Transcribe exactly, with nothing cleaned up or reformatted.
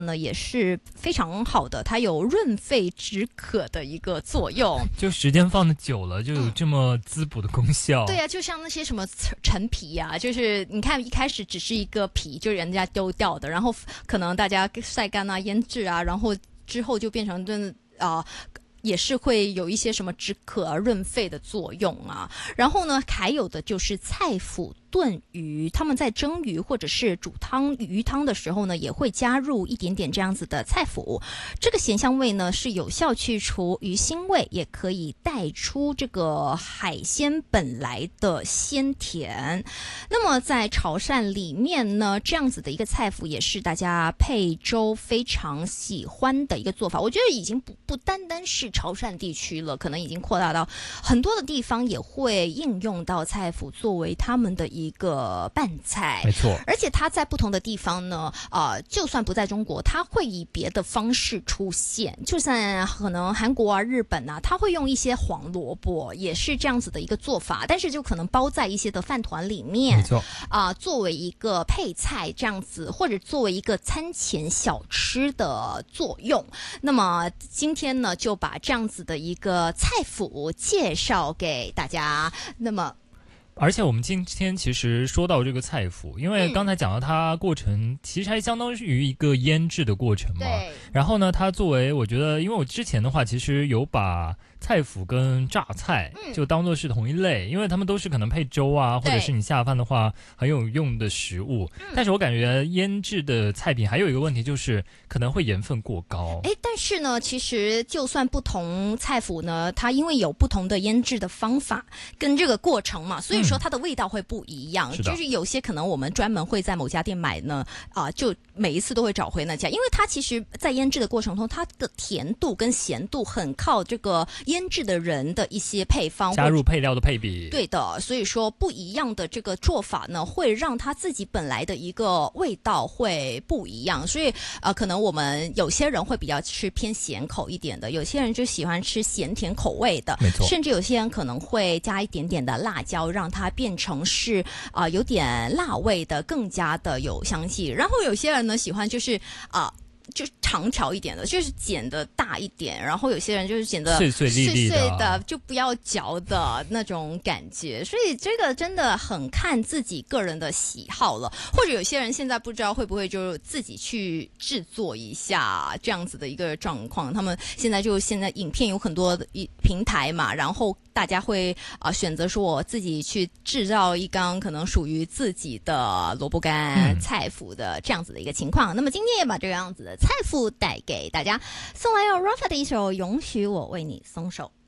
呢也是非常好的，它有润肺止渴的一个作用。 就时间放的久了，就有这么滋补的功效。 嗯、对呀、啊，就像那些什么陈皮呀、啊，就是你看一开始只是一个皮，就人家丢掉的，然后可能大家晒干啊、腌制啊，然后之后就变成真的啊。呃也是会有一些什么止渴啊、润肺的作用啊。然后呢，还有的就是菜脯炖鱼，他们在蒸鱼或者是煮汤鱼汤的时候呢，也会加入一点点这样子的菜脯。这个咸香味呢，是有效去除鱼腥味，也可以带出这个海鲜本来的鲜甜。那么在潮汕里面呢，这样子的一个菜脯也是大家配粥非常喜欢的一个做法。我觉得已经不不单单是潮汕地区了，可能已经扩大到很多的地方，也会应用到菜脯作为他们的一个拌菜。 没错， 而且它在不同的地方呢，呃，就算不在中国，它会以别的方式出现。就像可能韩国啊、日本啊，它会用一些黄萝卜，也是这样子的一个做法，但是就可能包在一些的饭团里面， 没错啊、呃，作为一个配菜这样子，或者作为一个餐前小吃的作用。那么今天呢，就把这样子的一个菜脯介绍给大家。那么而且我们今天其实说到这个菜脯，因为刚才讲到它过程其实还相当于一个腌制的过程嘛。 对。 然后呢，它作为我觉得，因为我之前的话其实有把菜脯跟榨菜就当作是同一类，因为他们都是可能配粥啊，或者是你下饭的话很有用的食物。但是我感觉腌制的菜品还有一个问题，就是可能会盐分过高。 哎，但是呢，其实就算不同菜脯呢，它因为有不同的腌制的方法跟这个过程嘛，所以说它的味道会不一样。 嗯、 就是有些可能我们专门会在某家店买呢，啊、呃，就每一次都会找回那家，因为它其实在腌制的过程中，它的甜度跟咸度很靠这个腌制的人的一些配方加入配料的配比。 对的，所以说不一样的这个做法呢，会让它自己本来的一个味道会不一样。所以呃，可能我们有些人会比较吃偏咸口一点的，有些人就喜欢吃咸甜口味的， 没错。 甚至有些人可能会加一点点的辣椒，让它变成是啊、呃、有点辣味的，更加的有香气。然后有些人呢喜欢就是啊。呃就长条一点的，就是剪的大一点，然后有些人就是剪的碎碎粒粒的， 碎碎的就不要嚼的那种感觉，所以这个真的很看自己个人的喜好了。或者有些人现在不知道会不会就自己去制作一下这样子的一个状况，他们现在就现在影片有很多平台嘛，然后大家会啊、呃、选择说我自己去制造一缸可能属于自己的萝卜干、菜脯的这样子的一个情况。那么今天也把这个样子的菜脯带给大家，送来由 Rafa 的一首《允许我为你松手》。